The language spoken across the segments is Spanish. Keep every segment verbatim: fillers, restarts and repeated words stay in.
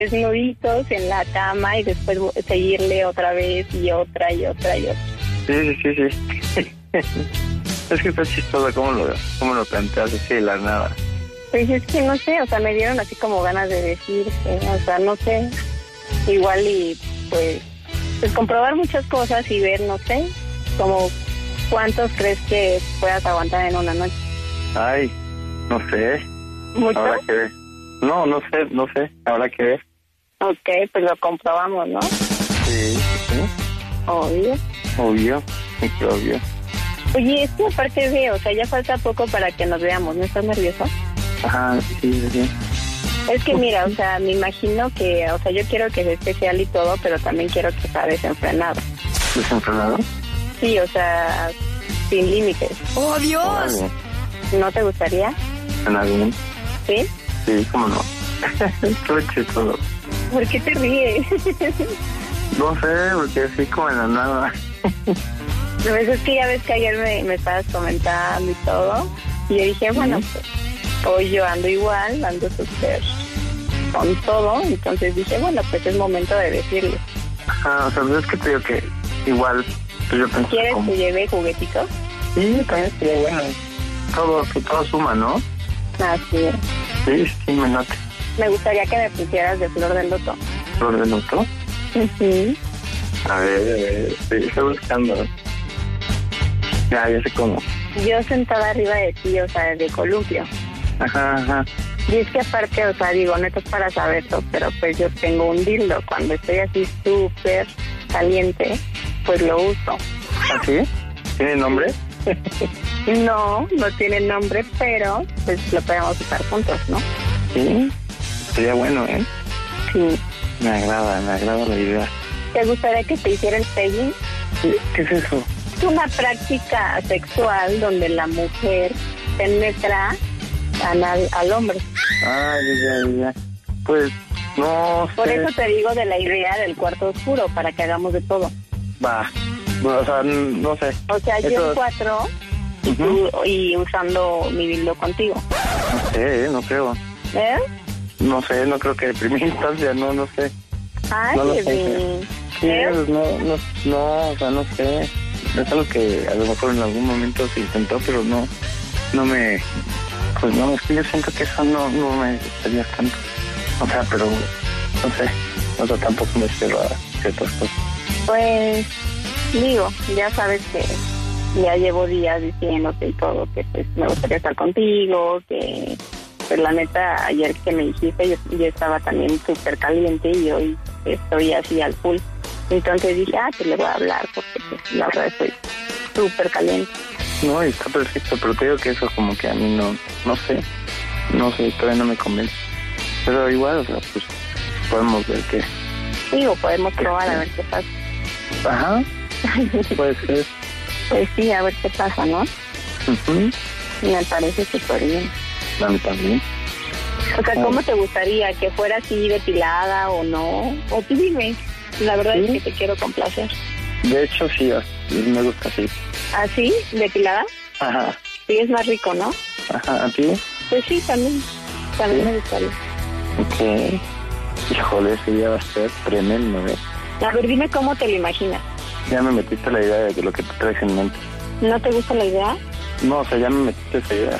desnuditos en la cama y después seguirle otra vez y otra y otra y otra. Sí, sí, sí, sí. Es que está chistoso cómo lo, cómo lo planteas así de la nada. Pues es que no sé, o sea, me dieron así como ganas de decir, que, o sea, no sé, igual y pues, pues comprobar muchas cosas y ver, no sé, como cuántos crees que puedas aguantar en una noche. Ay, no sé. ¿Mucho? Habrá que ver. No, no sé, no sé, habrá que ver. Ok, pues lo comprobamos, ¿no? Sí, sí. Obvio. Obvio, sí, que obvio. Oye, es que aparte de, o sea, ya falta poco para que nos veamos, ¿no estás nervioso? Ajá, sí, sí, sí. Es que mira, o sea, me imagino que, o sea, yo quiero que sea especial y todo, pero también quiero que sea desenfrenado. ¿Desenfrenado? Sí, o sea, sin límites. ¡Oh, Dios! Vale. ¿No te gustaría? ¿Suena bien? ¿Sí? Sí, cómo no. Estoy chistoso. ¿Por qué te ríes? No sé, porque así como en la nada. Pues es que ya ves que ayer me, me estabas comentando y todo, y yo dije, bueno, pues hoy yo ando igual, ando súper con todo, entonces dije, bueno, pues es momento de decirle. Ajá, o sea, es que te digo que igual, pues yo pensé ¿Quieres como... que lleve juguetitos? Sí, también sería bueno. Todo, que todo suma, ¿no? Así es. Sí, sí, me note. Me gustaría que me pusieras de flor de loto. ¿Flor de loto? Uh-huh. A ver, a ver, sí, estoy buscando. Ya, ya sé cómo. Yo sentada arriba de ti, o sea, de columpio. Ajá, ajá. Y es que aparte, o sea, digo, no es para saberlo, pero pues yo tengo un dildo. Cuando estoy así súper caliente, pues lo uso. ¿Así? ¿Tiene nombre? No, no tiene nombre, pero pues lo podemos usar juntos, ¿no? Sí, sería bueno, ¿eh? Sí. Me agrada, me agrada la idea. ¿Te gustaría que te hiciera el pegging? ¿Qué, qué es eso? Es una práctica sexual donde la mujer penetra al, al hombre. Ah, ya, ya, ya. Pues, no sé. Por eso te digo de la idea del cuarto oscuro, para que hagamos de todo. Va, bueno, o sea, no sé. O sea, yo eso... en cuatro y, uh-huh. tú, y usando mi dildo contigo. No sé, no creo. ¿Eh? No sé, no creo que de primera instancia, no, no sé. Ay, no lo sé. mi... Sí, ¿Eh? pues no, no, no, o sea, no sé. Es algo que a lo mejor en algún momento se intentó, pero no, no me, pues no, es que yo siento que eso no, no me gustaría tanto. O sea, pero, no sé, o sea, tampoco me cierro a ciertas cosas. Pues, digo, ya sabes que ya llevo días diciéndote y todo, que pues me gustaría estar contigo, que pues la neta, ayer que me dijiste, yo, yo estaba también súper caliente y hoy estoy así al full. Entonces dije, ah, pues le voy a hablar porque pues, la verdad estoy súper caliente. No, y está perfecto, pero te digo que eso como que a mí no, no sé, no sé, todavía no me convence. Pero igual, o sea, pues podemos ver qué. Digo, podemos probar a ver qué pasa. Ajá, puede ser. Pues sí, a ver qué pasa, ¿no? Uh-huh. Me parece súper bien. A mí también. O sea, ¿cómo te gustaría? ¿Que fuera así depilada o no? O tú dime. La verdad ¿Sí? es que te quiero complacer. De hecho, sí, me gusta así. ¿Así? ¿Depilada? Ajá. Sí, es más rico, ¿no? Ajá, ¿a ti? Pues sí, también. También ¿Sí? me gustaría. Ok. Híjole, ese día va a ser tremendo, ¿eh? A ver, dime cómo te lo imaginas. Ya me metiste la idea de lo que te traes en mente. ¿No te gusta la idea? No, o sea, ya me metiste esa idea.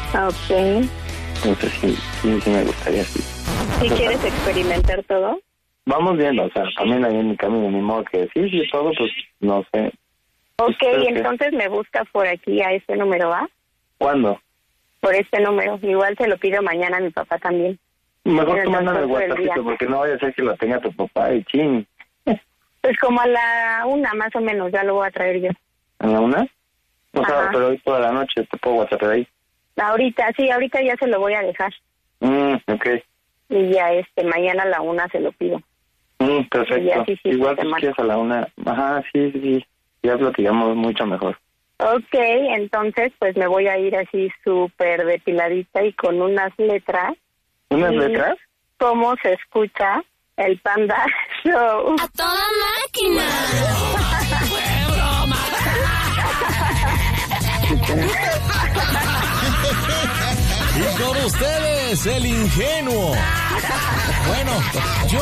Ok. Entonces sí, sí, sí me gustaría, sí. ¿Sí quieres experimentar todo? Vamos viendo, o sea, también ahí en mi camino, ni modo que sí, sí, todo, pues, no sé. Ok, y entonces que... me buscas por aquí a este número, ¿va? ¿Cuándo? Por este número. Igual se lo pido mañana a mi papá también. Mejor tú mándame el WhatsApp, porque no vaya a ser que lo tenga tu papá y ching. Pues como a la una, más o menos, ya lo voy a traer yo. ¿A la una? O sea, Ajá. pero hoy toda la noche te puedo WhatsApp de ahí. Ahorita, sí, ahorita ya se lo voy a dejar. Mm, ok. Y ya, este, mañana a la una se lo pido. Mm, perfecto. Ya, sí, sí, igual si quieres a la una. Ajá, sí, sí, sí. Ya platicamos mucho mejor. Ok, entonces pues me voy a ir así súper depiladita y con unas letras. ¿Unas letras? ¿Cómo se escucha el Panda Show? ¡A toda máquina! con ustedes, el ingenuo. Bueno, yo